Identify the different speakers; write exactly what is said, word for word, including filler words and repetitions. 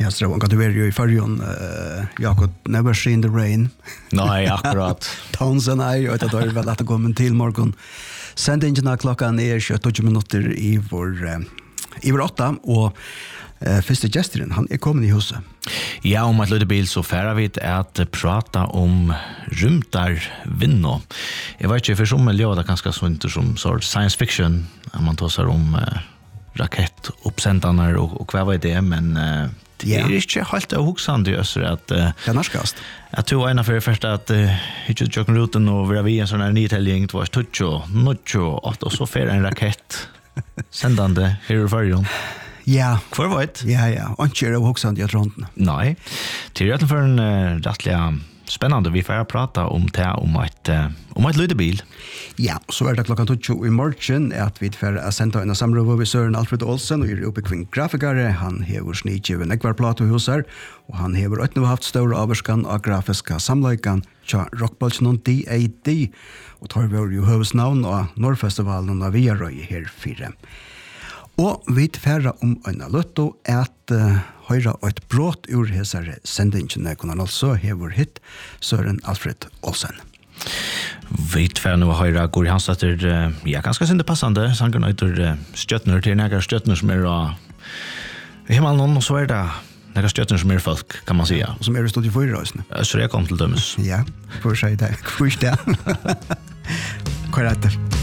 Speaker 1: Jag tror att det var ju i förrjun uh, Jakob Never Seen the Rain.
Speaker 2: Nej, akkurat.
Speaker 1: Townsend är och det var väl att gå med till morgon. Sändningen klockan är tjugoåtta minuter i vår uh, i vår åtta och uh, första gästen han är kommit i huset.
Speaker 2: Ja, om att lite bil så färra vi att prata om rymtar vinno. Jag vet inte för som miljö det ganska sånt som sort science fiction om man tar om uh, rakettuppsändarna och och vad var det men uh, det är inte helt ohuxande så att uh,
Speaker 1: det norskast.
Speaker 2: Jag tror ena för det första att hitcha uh, jocken roten och vara vi en sån här nytäljning var tutcho nocho och så för en raket sändande här för ju.
Speaker 1: Ja,
Speaker 2: för vad?
Speaker 1: Ja, ja, och inte ohuxande jag tror inte.
Speaker 2: Nej. Till rätt för en uh, rättliga spännande vi får prata om det om ett uh, om ett ludebil.
Speaker 1: Ja, så är det klockan tjugo i morgon att vi får sända en samråd med Søren Alfred Olsen och är uppe kring grafikare. Han hever snitgiven ekvarplato hos her, og han hever også nå haft større avvarskan av grafiska samleikan tja rockbolsen D A D, og tar vi jo høvesnavn av Norrfestivalen av Viarøy her fire. Og vi færre om en løtto at uh, høyre et brått ur hesare sendingene kunne altså hever hit Søren Alfred Olsen.
Speaker 2: Vi tvär nu höra går hans att det ja ganska synd passande sangen uter stöttner till några stöttner som är i himlen någon så är det några stöttner som är folk kan man säga
Speaker 1: som är stod i förrösen.
Speaker 2: Så det kom till dömes.
Speaker 1: Ja, för sig det. Först det. Korrekt.